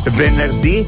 venerdì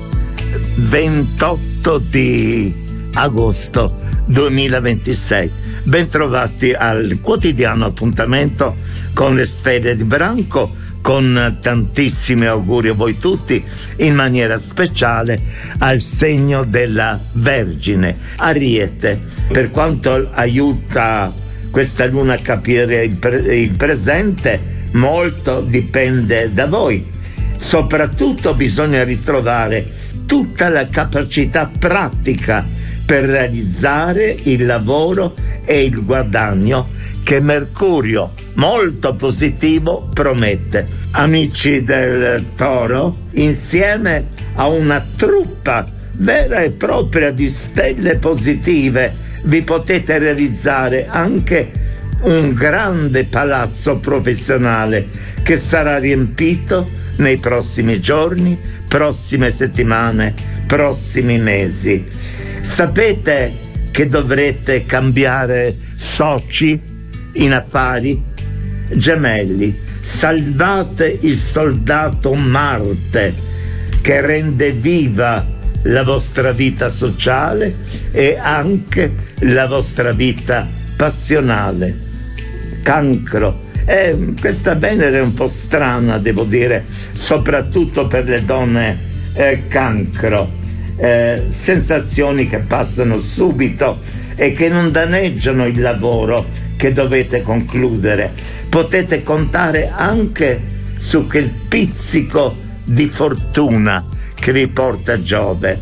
28 di agosto 2026. Bentrovati al quotidiano appuntamento con le stelle di branco, con tantissimi auguri a voi tutti, in maniera speciale al segno della Vergine, Ariete. Per quanto aiuta questa luna a capire il presente, molto dipende da voi. Soprattutto bisogna ritrovare tutta la capacità pratica per realizzare il lavoro e il guadagno che Mercurio, molto positivo, promette. Amici del Toro, insieme a una truppa vera e propria di stelle positive, vi potete realizzare anche un grande palazzo professionale che sarà riempito nei prossimi giorni, prossime settimane, prossimi mesi. Sapete che dovrete cambiare soci in affari? Gemelli, salvate il soldato Marte che rende viva la vostra vita sociale e anche la vostra vita passionale. Cancro, questa Venere è un po' strana, devo dire, soprattutto per le donne cancro. Sensazioni che passano subito e che non danneggiano il lavoro che dovete concludere. Potete contare anche su quel pizzico di fortuna che vi porta Giove.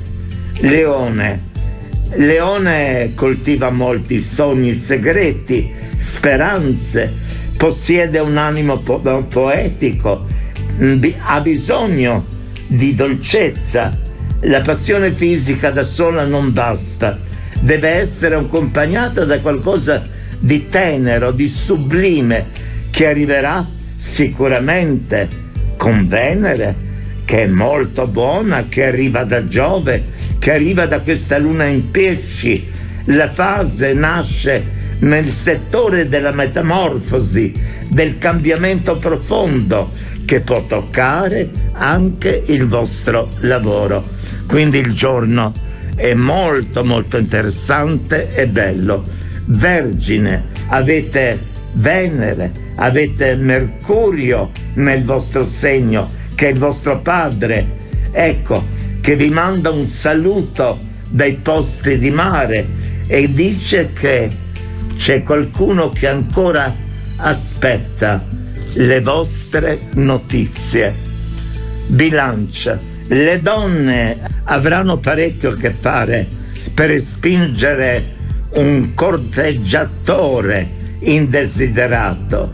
Leone coltiva molti sogni segreti, speranze, possiede un animo poetico, ha bisogno di dolcezza. La passione fisica da sola non basta, deve essere accompagnata da qualcosa di tenero, di sublime, che arriverà sicuramente con Venere, che è molto buona, che arriva da Giove, che arriva da questa luna in Pesci. La fase nasce nel settore della metamorfosi, del cambiamento profondo, che può toccare anche il vostro lavoro. Quindi il giorno è molto molto interessante e bello. Vergine, avete Venere, avete Mercurio nel vostro segno, che è il vostro padre, ecco, che vi manda un saluto dai posti di mare e dice che c'è qualcuno che ancora aspetta le vostre notizie. Bilancia, le donne avranno parecchio a che fare per respingere un corteggiatore indesiderato.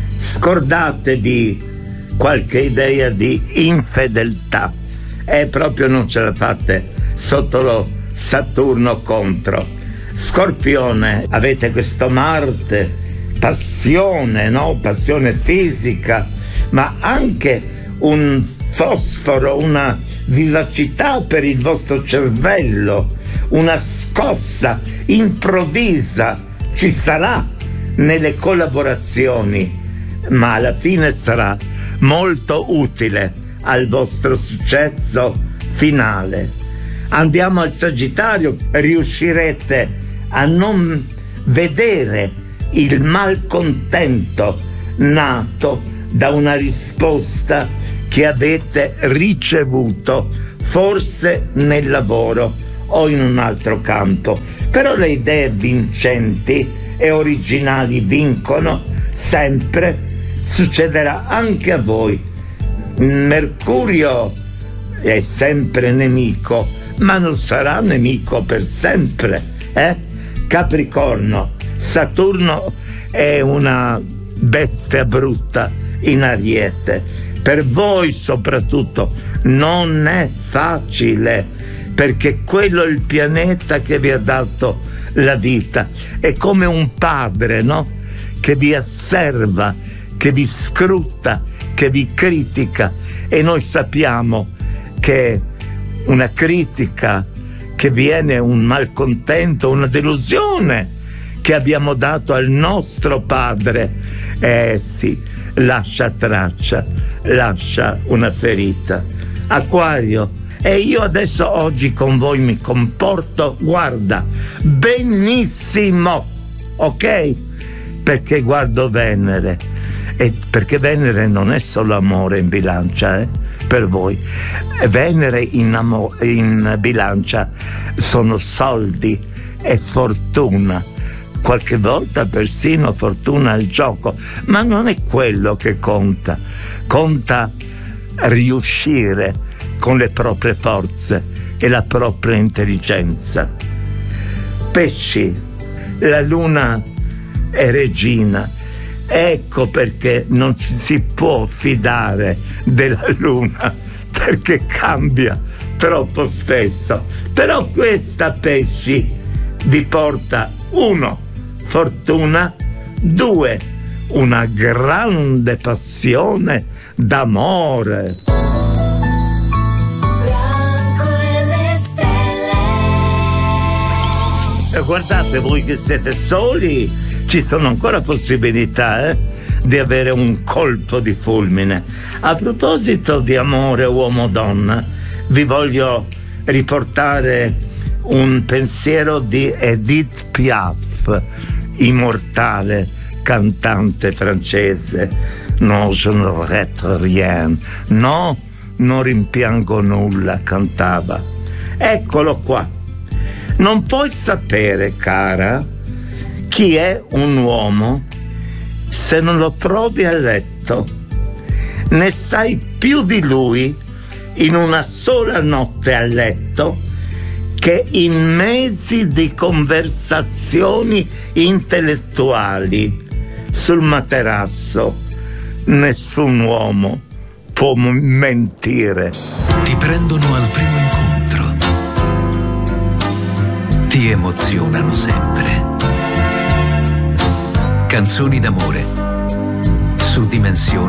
Scordatevi qualche idea di infedeltà e proprio non ce la fate sotto lo Saturno contro. Scorpione, avete questo Marte, passione, no? Passione fisica, ma anche un fosforo, una vivacità per il vostro cervello, una scossa improvvisa ci sarà nelle collaborazioni, ma alla fine sarà molto utile al vostro successo finale. Andiamo al Sagittario, riuscirete a non vedere il malcontento nato da una risposta che avete ricevuto, forse nel lavoro o in un altro campo. Però le idee vincenti e originali vincono sempre, succederà anche a voi. Mercurio è sempre nemico, ma non sarà nemico per sempre, Capricorno, Saturno è una bestia brutta in Ariete. Per voi soprattutto non è facile, perché quello è il pianeta che vi ha dato la vita. È come un padre, no? Che vi osserva, che vi scruta, che vi critica, e noi sappiamo che una critica che viene, un malcontento, una delusione che abbiamo dato al nostro padre, sì, lascia traccia, lascia una ferita. Acquario. E io adesso oggi con voi mi comporto, guarda, benissimo, ok? Perché guardo Venere, e perché Venere non è solo amore in bilancia, per voi. Venere in bilancia sono soldi e fortuna, qualche volta persino fortuna al gioco, ma non è quello che conta. Conta riuscire con le proprie forze e la propria intelligenza. Pesci, la luna è regina, ecco perché non ci si può fidare della luna, perché cambia troppo spesso. Però questa, Pesci, vi porta 1. Fortuna, 2. Una grande passione d'amore. E guardate, voi che siete soli, ci sono ancora possibilità di avere un colpo di fulmine. A proposito di amore uomo-donna, vi voglio riportare un pensiero di Edith Piaf, immortale cantante francese. No, je ne regrette rien. No, non rimpiango nulla, cantava. Eccolo qua. Non puoi sapere, cara, chi è un uomo se non lo provi a letto. Ne sai più di lui in una sola notte a letto che in mesi di conversazioni intellettuali sul materasso. Nessun uomo può mentire. Ti prendono al primo incontro. Ti emozionano sempre. Canzoni d'amore su Dimensioni